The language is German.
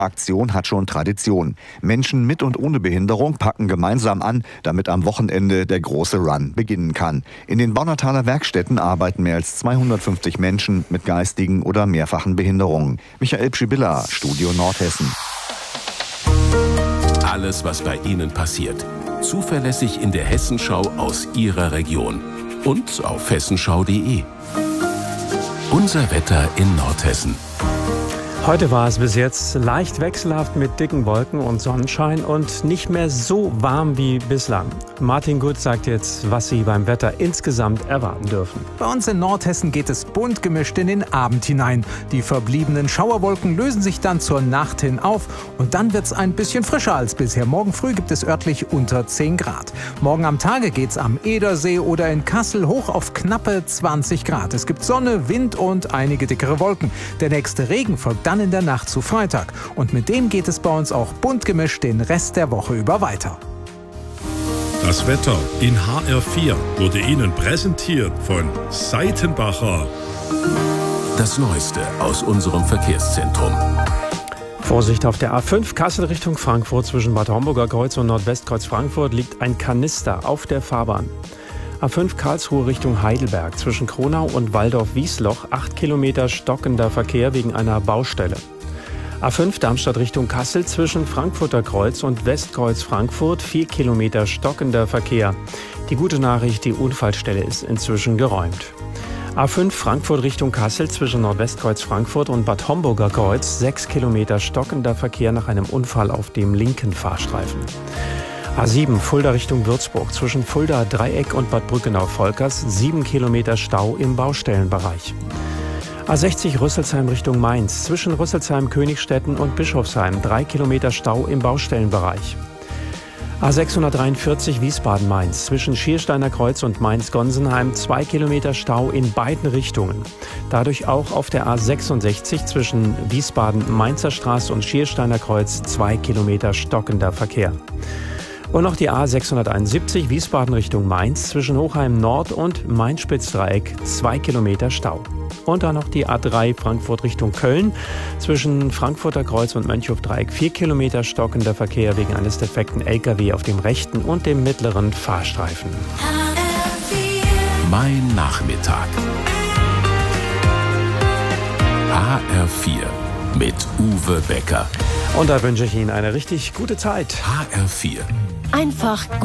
Aktion hat schon Tradition. Menschen mit und ohne Behinderung packen gemeinsam an, damit am Wochenende der große Run beginnen kann. In den Bonnertaler Werkstätten arbeiten mehr als 250 Menschen mit geistigen oder mehrfachen Behinderungen. Michael Pschibilla, Studio Nordhessen. Alles, was bei Ihnen passiert. Zuverlässig in der Hessenschau aus Ihrer Region. Und auf hessenschau.de. Unser Wetter in Nordhessen. Heute war es bis jetzt leicht wechselhaft mit dicken Wolken und Sonnenschein und nicht mehr so warm wie bislang. Martin Gut sagt jetzt, was Sie beim Wetter insgesamt erwarten dürfen. Bei uns in Nordhessen geht es bunt gemischt in den Abend hinein. Die verbliebenen Schauerwolken lösen sich dann zur Nacht hin auf und dann wird es ein bisschen frischer als bisher. Morgen früh gibt es örtlich unter 10 Grad. Morgen am Tage geht es am Edersee oder in Kassel hoch auf knappe 20 Grad. Es gibt Sonne, Wind und einige dickere Wolken. Der nächste Regen folgt dann in der Nacht zu Freitag. Und mit dem geht es bei uns auch bunt gemischt den Rest der Woche über weiter. Das Wetter in HR4 wurde Ihnen präsentiert von Seitenbacher. Das Neueste aus unserem Verkehrszentrum. Vorsicht auf der A5 Kassel Richtung Frankfurt zwischen Bad Homburger Kreuz und Nordwestkreuz Frankfurt liegt ein Kanister auf der Fahrbahn. A5 Karlsruhe Richtung Heidelberg zwischen Kronau und Waldorf-Wiesloch 8 Kilometer stockender Verkehr wegen einer Baustelle. A5 Darmstadt Richtung Kassel zwischen Frankfurter Kreuz und Westkreuz Frankfurt 4 Kilometer stockender Verkehr. Die gute Nachricht, die Unfallstelle ist inzwischen geräumt. A5 Frankfurt Richtung Kassel zwischen Nordwestkreuz Frankfurt und Bad Homburger Kreuz 6 Kilometer stockender Verkehr nach einem Unfall auf dem linken Fahrstreifen. A7 Fulda Richtung Würzburg zwischen Fulda Dreieck und Bad Brückenau-Volkers 7 Kilometer Stau im Baustellenbereich. A60 Rüsselsheim Richtung Mainz zwischen Rüsselsheim, Königstetten und Bischofsheim 3 Kilometer Stau im Baustellenbereich. A643 Wiesbaden-Mainz zwischen Schiersteiner Kreuz und Mainz-Gonsenheim 2 Kilometer Stau in beiden Richtungen. Dadurch auch auf der A66 zwischen Wiesbaden-Mainzer Straße und Schiersteiner Kreuz 2 Kilometer stockender Verkehr. Und noch die A671 Wiesbaden Richtung Mainz zwischen Hochheim Nord und Main-Spitz-Dreieck 2 Kilometer Stau. Und dann noch die A3 Frankfurt Richtung Köln zwischen Frankfurter Kreuz und Mönchhof-Dreieck 4 Kilometer stockender Verkehr wegen eines defekten LKW auf dem rechten und dem mittleren Fahrstreifen. Mein Nachmittag. HR4 mit Uwe Becker. Und da wünsche ich Ihnen eine richtig gute Zeit. HR4. Einfach